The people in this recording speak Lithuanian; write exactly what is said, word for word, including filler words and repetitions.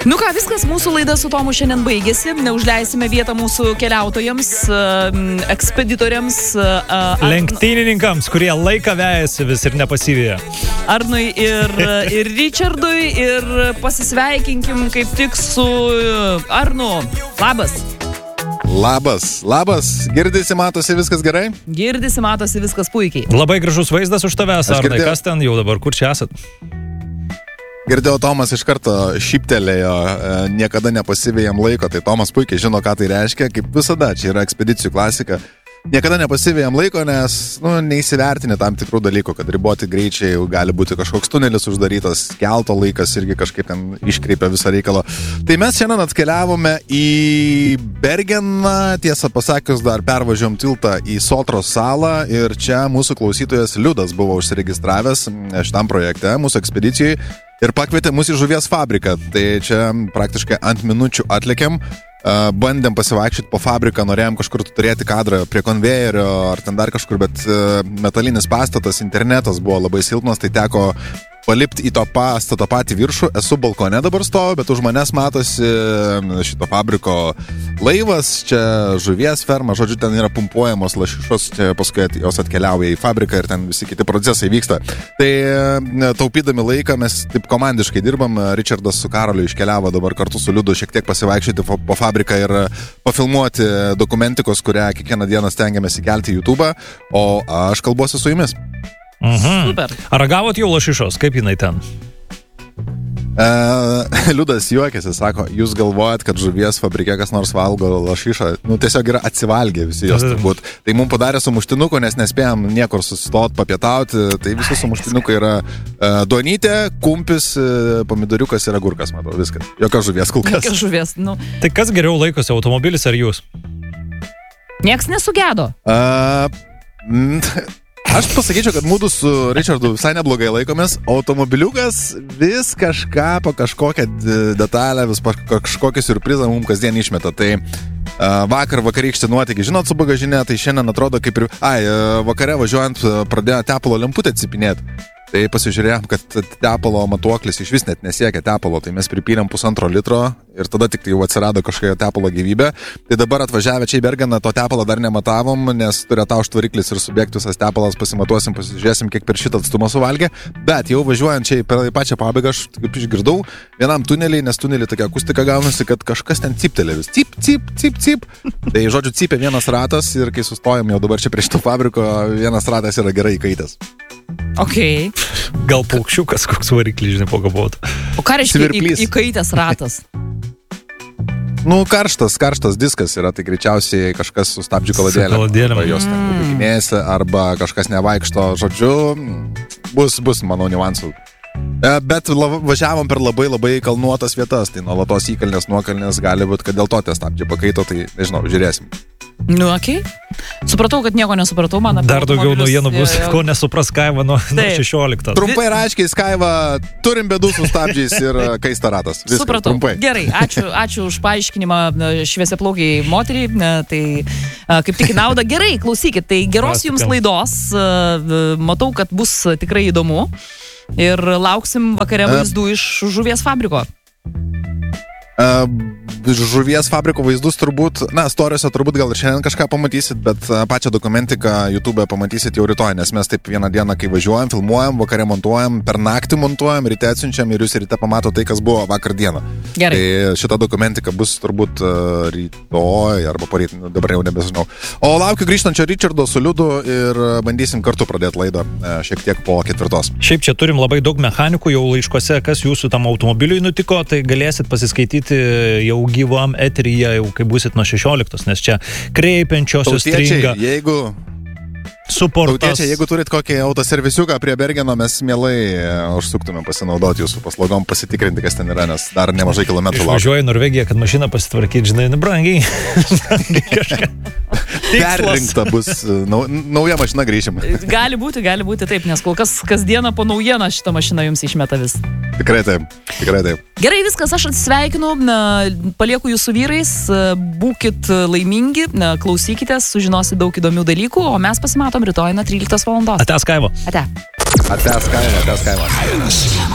Nu ką, viskas, mūsų laida su Tomu šiandien baigėsi. Neužleisime vietą mūsų keliautojams, ekspeditoriams, ar... lenktynininkams, kurie laiką vejasi vis ir nepasivėja. Arnui ir, ir Richardui, ir pasisveikinkim kaip tik su Arnu. Labas. Labas, labas. Girdisi, matosi, viskas gerai? Girdisi, matosi, viskas puikiai. Labai gražus vaizdas už tavęs, Arnai. Kas ten jau dabar, kur čia esat? Girdėjau, Tomas iš karto šyptelėjo, niekada nepasivėjam laiko, tai Tomas puikiai žino, ką tai reiškia, kaip visada, čia yra ekspedicijų klasika. Niekada nepasivėjam laiko, nes nu, neįsivertini tam tikrų dalykų, kad riboti greičiai gali būti kažkoks tunelis uždarytas, kelto laikas irgi kažkaip ten iškreipia visą reikalą. Tai mes šiandien atkeliavome į Bergeną, tiesą pasakius, dar pervažiuom tiltą į Sotros salą ir čia mūsų klausytojas Liudas buvo užsiregistravęs šitam projekte, mūsų ekspedicijai. Ir pakvietė mus į žuvies fabriką. Tai čia praktiškai ant minučių atlėkėm, bandėm pasivaikščioti po fabriką, norėjom kažkur turėti kadrą prie konvejerio ar ten dar kažkur, bet metalinis pastatas, internetas buvo labai silpnas, tai teko palipti į to pastato patį viršų. Esu balkone dabar stoviu, bet už manęs matosi šito fabriko laivas, čia žuvies ferma, žodžiu, ten yra pumpuojamos lašišos, čia paskui jos atkeliauja į fabriką ir ten visi kiti procesai vyksta. Tai taupydami laiką mes taip komandiškai dirbam, Richardas su Karoliu iškeliavo dabar kartu su Liudu šiek tiek pasivaikščioti po fabriką ir pafilmuoti dokumentikos, kurią kiekvieną dieną stengiamės įkelti į YouTube, o aš kalbuosi su jumis. Mhm. Super. Ar ragavot jau lašišos, kaip jinai ten? Uh, Liudas juokėsi, sako, jūs galvojat, kad žuvies fabrike kas nors valgo lašišą, nu tiesiog yra atsivalgę visi jos turbūt. Tai mums padarė sumuštinuko, nes nespėjom niekur susistot, papietauti, tai visi sumuštinukai yra uh, duonytė, kumpis, uh, pomidoriukas ir agurkas, matau, viskas. Jokios žuvies kol kas. Jokios žuvies, nu. Tai kas geriau laikosi, automobilis ar jūs? Nieks nesugedo. Uh, mm, Aš pasakyčiau, kad mūdu su Richardu visai neblogai laikomės. Automobiliukas vis kažką po kažkokią detalę, vis po kažkokį siurprizą mums kasdien išmeta. Tai uh, vakar vakarykštį nuotykį, žinot, su bagažinė, tai šiandien atrodo kaip ir... Ai, uh, vakare važiuojant pradėjo tepalo lemputę atsipinėti. Tai pasižiūrėjom, kad tepalo matuoklis iš vis net nesiekia tepalo, tai mes pripylėm pusantro litro ir tada tik tai jau atsirado kažkokia tepalo gyvybė. Tai dabar atvažiavę čia į Bergeną to tepalo dar nematavom, nes turi ataušt variklis ir subėgti visas tepalas, pasimatuosim, pasižiūrėsim, kiek per šitą atstumą suvalgė. Bet jau važiuojant čia į pačią pabaigą, aš kaip išgirdau vienam tunelį, nes tunelį tokia akustika gaunasi, kad kažkas ten ciptelė vis. Cip, cip, cip, cip. Tai žodžiu, cipė vienas ratas ir kai sustojom jau dabar čia prie šito fabriko, vienas ratas yra gerai įkaitęs. Okay. Gal paukščiukas koks variklis, žinai, pagabot. O ką reiškia į, įkaitęs ratas? Nu, karštas, karštas diskas yra, tai greičiausiai kažkas su stabdžių kaladėlėm. Arba jos ten kubikinėse, arba kažkas nevaikšto, žodžiu, bus, bus, manau, niuansų. Bet važiavom per labai labai kalnuotas vietas, tai nuolatos įkalnės, nuokalnės, gali būti, kad dėl to tie stabdžiai pakaito, tai nežinau, žiūrėsim. Nu, okei. Okay. Supratau, kad nieko nesupratau, man apie dar daugiau naujienų bus, ko nesupras Kaiva nuo, nuo šešioliktos. Trumpai ir aiškiai, Kaiva, turim bėdų su stabdžiais ir kaista ratas. Viskas, supratau. Trumpai. Gerai, ačiū, ačiū už paaiškinimą šviesiaplaukiai moteriai, tai kaip tik į naudą. Gerai, klausykit, tai geros jums laidos, matau, kad bus tikrai įdomu ir lauksim vakare vaizdų iš žuvies fabriko. Uh, žuvies fabriko vaizdus turbūt, na, storiuose turbūt gal ir šiandien kažką pamatysit, bet pačią dokumentiką YouTube'e pamatysit jau rytoj, nes mes taip vieną dieną, kai važiuojam, filmuojam, vakare montuojam, per naktį montuojam, ryte atsiunčiam ir jūs ryte pamato tai, kas buvo vakar dieną. Gerai. Tai šita dokumentika bus turbūt uh, rytoj arba poryt, dabar jau nebežinau. O laukiu grįžtančio Richardo su Liudu ir bandysim kartu pradėti laidą uh, šiek tiek po ketvirtos. Šiaip čia turim labai daug mechanikų jau laiškose, kas jūsų tam automobiliui nutiko, tai galėsit pasiskaityti jau gyvam eteryje, jau kai būsit nuo šešioliktos, nes čia kreipiančiosios stringa. Jeigu... Suportas. Tautiečiai, jeigu turit kokį autoservisiuką prie Bergeno, mes mielai užsuktume pasinaudoti jūsų paslaugom, pasitikrinti, kas ten yra, nes dar nemažai kilometrų laukia. Išvažiuoju į Norvegiją, kad mašiną pasitvarkyti, žinai, brangiai. Perrinkta bus nau, nauja mašina, grįšim. Gali būti, gali būti taip, nes kol kas kasdieną po naujieną šitą mašiną jums išmeta vis. Tikrai taip, tikrai taip. Gerai, viskas, aš atsisveikinu, palieku jūsų vyrais, būkit laimingi, klausykitės, sužinosit daug įdomių dalykų, o mes pasimatom rytoj nuo tryliktos valandos. Ate, Skaiva. Ate. Ate, Skaiva, ate, Skaiva.